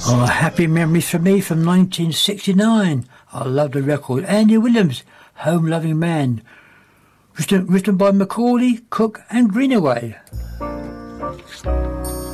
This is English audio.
Oh, happy memories for me from 1969. I love the record. Andy Williams, Home Loving Man. Written by Macaulay, Cook and Greenaway.